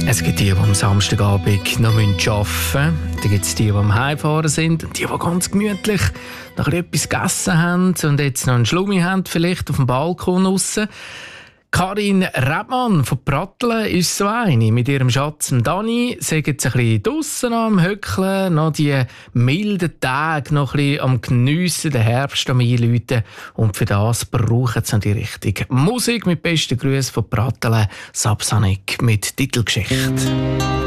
Es gibt die, die am Samstagabend noch arbeiten müssen. Dann gibt es die am Heimfahren sind. Und die ganz gemütlich noch etwas gegessen haben und jetzt noch einen Schlummi haben, vielleicht auf dem Balkon draussen. Karin Rebmann von Pratteln ist so eine. Mit ihrem Schatz Dani sind jetzt ein bisschen draussen am Höckeln, noch die milden Tage noch ein bisschen am Geniessen, den Herbst am Einläuten. Und für das brauchen sie die richtige Musik. Mit besten Grüßen von Pratteln, Sapsanik mit Titelgeschichte.